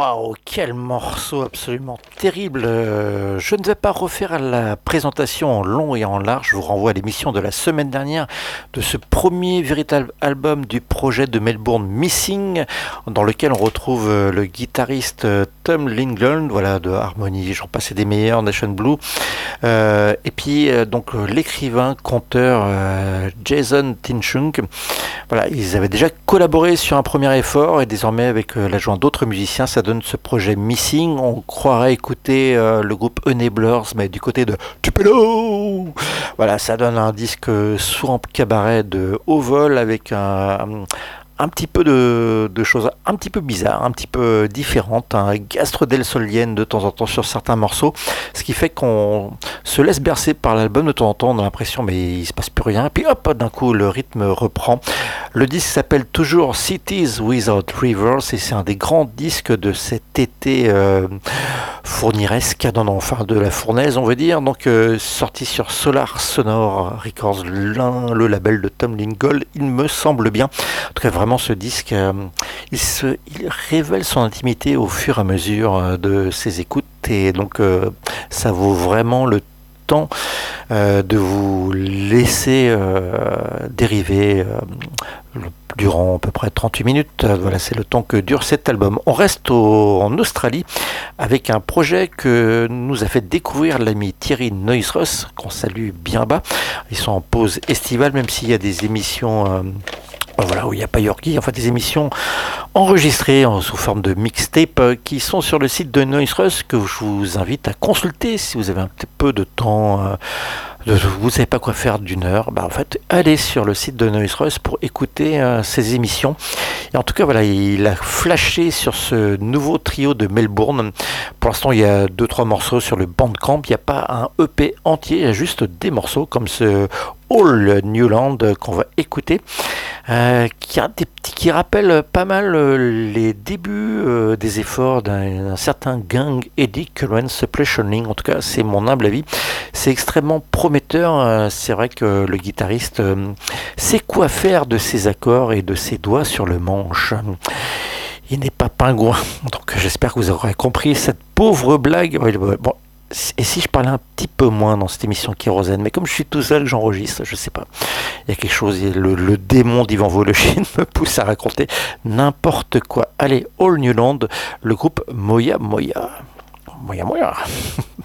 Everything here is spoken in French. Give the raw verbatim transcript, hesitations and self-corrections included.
Waouh, quel morceau absolument terrible. Euh, je ne vais pas refaire la présentation en long et en large. Je vous renvoie à l'émission de la semaine dernière de ce premier véritable album du projet de Melbourne Missing, dans lequel on retrouve euh, le guitariste euh, Tom Linglund, voilà, de Harmony, j'en passais des meilleurs, Nation Blue, euh, et puis euh, donc euh, l'écrivain, conteur euh, Jason Tinchung. Voilà, ils avaient déjà collaboré sur un premier effort et désormais avec euh, l'ajout d'autres musiciens, ça donne ce projet Missing. On croirait écouter euh, le groupe Enablers, mais du côté de Tupelo. Voilà, ça donne un disque swamp cabaret de haut vol avec un, un petit peu de, de choses un petit peu bizarres, un petit peu différentes, un gastro del solienne de temps en temps sur certains morceaux, ce qui fait qu'on se laisse bercer par l'album de temps en temps, on a l'impression mais il se passe plus rien, et puis hop, d'un coup le rythme reprend. Le disque s'appelle toujours Cities Without Rivers et c'est un des grands disques de cet été euh, fourniresque, non, non, enfin de la fournaise on veut dire, donc euh, sorti sur Solar Sonor Records, l'un, le label de Tom Lingold, il me semble bien. En tout cas vraiment ce disque, euh, il, se, il révèle son intimité au fur et à mesure euh, de ses écoutes et donc euh, ça vaut vraiment le temps euh, de vous laisser euh, dériver euh, durant à peu près trente-huit minutes. Voilà, c'est le temps que dure cet album. On reste au, en Australie avec un projet que nous a fait découvrir l'ami Thierry Neusros, qu'on salue bien bas. Ils sont en pause estivale, même s'il y a des émissions euh, voilà, où il n'y a pas Yorkie, enfin des émissions enregistrées en, sous forme de mixtape euh, qui sont sur le site de Noise que je vous invite à consulter si vous avez un petit peu de temps, euh, de, vous ne savez pas quoi faire d'une heure, bah en fait allez sur le site de Noise pour écouter euh, ces émissions. Et en tout cas voilà, il a flashé sur ce nouveau trio de Melbourne. Pour l'instant il y a deux trois morceaux sur le Bandcamp, il n'y a pas un E P entier, il y a juste des morceaux comme ce All Newland qu'on va écouter, euh, qui, a des petits, qui rappelle pas mal euh, les débuts euh, des efforts d'un, d'un certain gang Eddie Curran Suppletioning. En tout cas, c'est mon humble avis. C'est extrêmement prometteur. Euh, c'est vrai que le guitariste euh, sait quoi faire de ses accords et de ses doigts sur le manche. Il n'est pas pingouin. Donc, j'espère que vous aurez compris cette pauvre blague. Bon. Et si je parlais un petit peu moins dans cette émission Kérosène, mais comme je suis tout seul, j'enregistre, je sais pas. Il y a quelque chose, le, le démon d'Ivan Voloshin me pousse à raconter n'importe quoi. Allez, All Newland, le groupe Moya Moya. Moya Moya.